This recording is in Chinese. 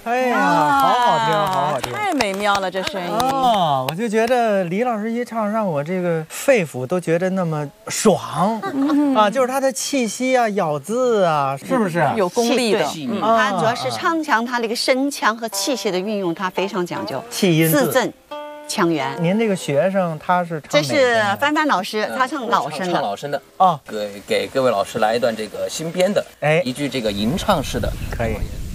哎呀，好好听，好好听， 太美妙了，这声音。 哦，我就觉得李老师一唱，让我这个肺腑都觉得那么爽啊！就是他的气息啊、咬字啊，是不是有功力的？ 它主要是唱腔，它那个声腔和器械的运用，它非常讲究， 气音字正腔圆。 您这个学生他是唱这是帆帆老师，他唱老生的。 唱老生的哦， 给各位老师来一段这个新编的， 哎一句这个吟唱式的， 可以。